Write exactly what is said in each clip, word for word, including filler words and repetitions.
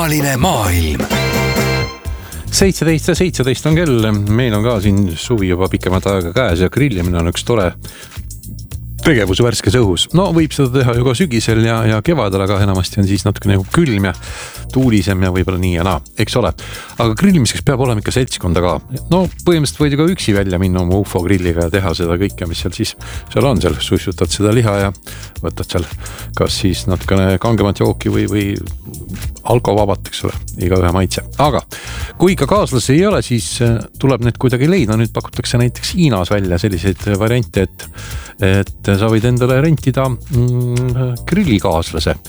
kummaline maailm. seitseteist ja seitseteist on kell, meil on ka siin suvi juba pikemat aega käes ja grillimine on üks tore tegevus värskes õhus. No võib seda teha ju ka sügisel ja, ja kevadel, aga enamasti on siis natuke nagu külm ja tuulisem ja võib-olla nii ja naa, eks ole. Aga grillimiseks peab olema ikka seltskonda ka. No põhimõtteliselt võid ju ka üksi välja minna oma U F O grilliga ja teha seda kõike, mis seal siis seal on. Seal sussutad seda liha ja võtad seal kas siis natukene kangemat jooki või, või alkovabat, eks ole, iga ühe maitse. Aga kui ikka kaaslasi ei ole, siis tuleb need kuidagi leida. Nüüd pakutakse näiteks Hiinas välja selliseid variante, et, et sa võid endale rentida mm, grillikaaslase.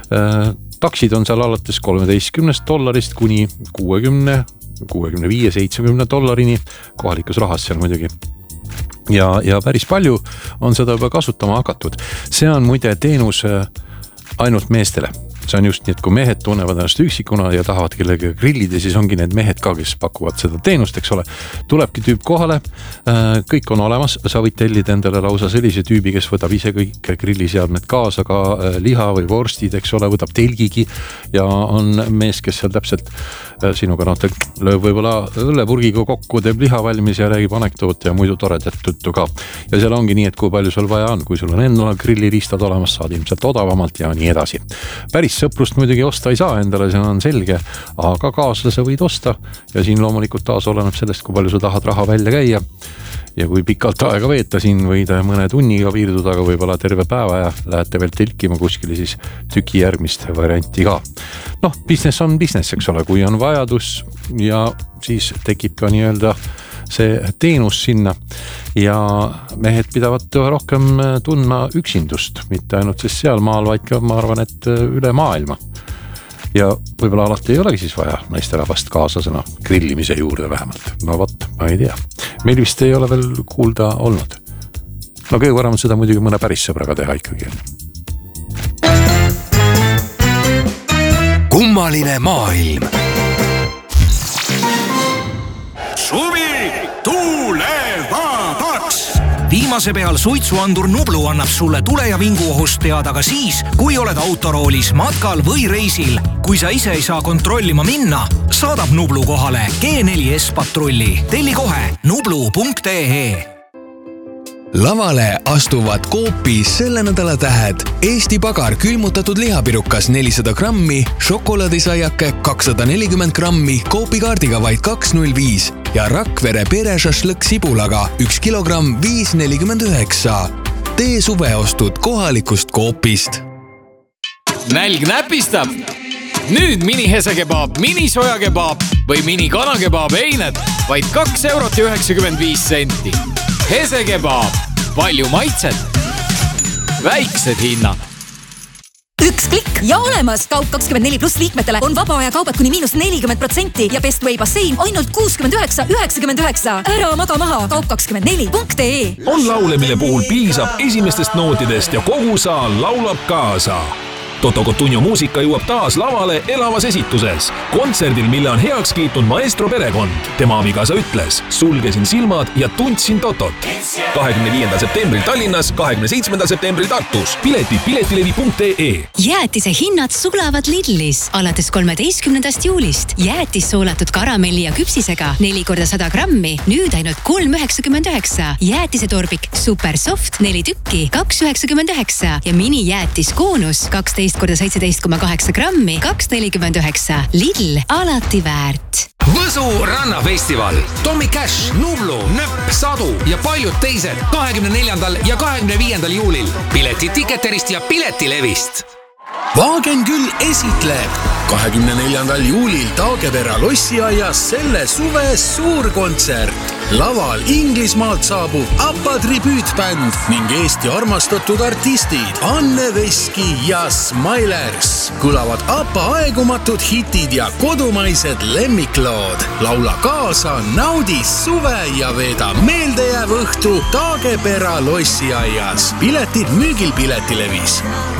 Taksid on seal alates kolmeteistkümnest dollarist kuni kuuekümne, kuuekümne viie, seitsekümne dollarini, kohalikus rahas seal muidugi. Ja, ja päris palju on seda juba kasutama hakatud. See on muide teenus ainult meestele. See on just nii, et kui mehed tunnevad ennast üksikuna ja tahavad kellega grillida, siis ongi need mehed ka, kes pakuvad seda teenust, eks ole. Tulebki tüüp kohale, kõik on olemas, sa võid tellida endale lausa sellise tüübi, kes võtab ise kõik grilliseadmed kaasa, ka liha või vorstid, eks ole, võtab telgigi ja on mees, kes seal täpselt sinuga noh, lööb võib-olla õllepurgiga kokku, teeb liha valmis ja räägib anekdoote ja muidu toredat tuttu ka. Ja seal ongi nii, et kui palju sul vaja on, kui sul on endale grilliriistad olemas, saad ilmselt odavamalt ja nii edasi. Päris sõprust muidugi osta ei saa endale, see on selge, aga kaaslase võid osta ja siin loomulikult taas oleneb sellest, kui palju sa tahad raha välja käia. Ja kui pikalt aega veeta, siin võid mõne tunniga piirduda, aga võib-olla terve päeva ja lähete veel telkima kuskile siis tüki järgmist varianti ka. Noh, business on business, eks ole, kui on vajadus ja siis tekib ka nii-öelda see teenus sinna ja mehed pidavad rohkem tundma üksindust, mitte ainult siis seal maal, vaid ka ma arvan, et üle maailma. Ja võib-olla alati ei olegi siis vaja naisterahvast kaaslasena grillimise juurde vähemalt. No võt, ma ei tea. Meil vist ei ole veel kuulda olnud. No kõige parem on seda muidugi mõne päris sõbraga teha ikkagi. Kummaline maailm. Suvi tulevadaks! Viimase peal suitsuandur Nublu annab sulle tule ja vinguohust teada ka siis, kui oled autoroolis, matkal või reisil. Kui sa ise ei saa kontrollima minna, saadab Nublu kohale G neli S patrulli. Telli kohe nublu punkt ee. Lavale astuvad Coopis selle nädala tähed Eesti Pagar külmutatud lihapirukas nelisada grammi, šokolaadisaiake kakssada nelikümmend grammi, Coopi kaardiga vaid kaks null viis ja Rakvere perešašlõk sibulaga üks kilogramm viis nelikümmend üheksa. Tee suveostud kohalikust Coopist. Nälg näpistab! Nüüd mini hesekebab, mini sojakebab või mini kanakebab eined vaid kaks eurot ja üheksakümmend viis senti. Hesekebab, palju maitset, väiksed hinnad. Üks klikk ja olemas! Kaup kakskümmend neli pluss liikmetele on vaba aja kaubad kuni miinus nelikümmend protsenti ja Best Way Bassein ainult kuuskümmend üheksa üheksakümmend üheksa. Ära maga maha, kaup kakskümmend neli punkt ee. On laule, mille puhul piisab esimestest nootidest ja kogu saal laulab kaasa. Toto Cotugno muusika jõuab taas lavale elavas esituses. Kontserdil, mille on heaks kiitnud maestro perekond. Tema abikaasa ütles, sulgesin silmad ja tundsin Totot. kahekümne viiendal septembril Tallinnas, kahekümne seitsmendal septembril Tartus. Piletid piletilevi punkt ee. Jäätise hinnad sulavad Lidlis. Alates kolmeteistkümnendast juulist. Jäätis soolatud karamelli ja küpsisega neli korda sada grammi. Nüüd ainult kolm üheksakümmend üheksa. Jäätise torbik Super Soft neli tükki kaks üheksakümmend üheksa ja mini jäätis koonus kaksteist korda seitseteist koma kaheksa grammi kaks nelikümmend üheksa. Lidl alati väärt. Võsu rannafestival. Tommy Cash, Nublu, Nöpp, Sadu ja paljud teised kahekümne neljandal ja kahekümne viiendal juulil. Piletid Ticketerist ja Piletilevist. Vaagen küll esitleb kahekümne neljandal juulil Taagepera lossiaias selle suve suurkontsert. Laval Inglismaalt saabub Appa tribüütbänd ning Eesti armastatud artistid Anne Veski ja Smilers. Kõlavad Appa aegumatud hitid ja kodumaised lemmiklood. Laula kaasa, naudi suve ja veeda meeldejääv õhtu Taagepera lossiaias. Piletid müügil Piletilevis.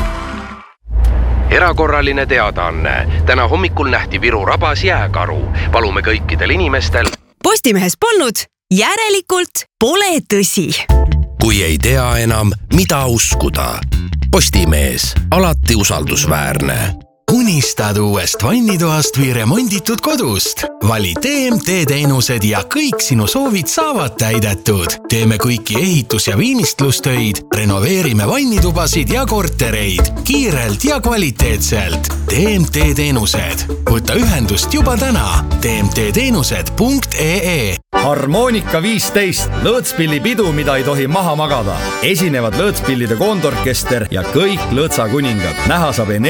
Erakorraline teadaanne. Täna hommikul nähti Viru rabas jääkaru. Palume kõikidel inimestel. Postimehes polnud, järelikult pole tõsi. Kui ei tea enam, mida uskuda. Postimees, alati usaldusväärne. unistad uuest vannitoast või remonditud kodust? Vali T M T teenused ja kõik sinu soovid saavad täidetud. Teeme kõiki ehitus- ja viimistlustöid, renoveerime vannitubasid ja kortereid kiirelt ja kvaliteetselt. T M T teenused. Võta ühendust juba täna. T M T teenused punkt E E. Harmonika viisteist, lõõtspillipidu, mida ei tohi maha magada. Esinevad lõõtspillide koondorkester ja kõik lõõtsakuningad. Näha saab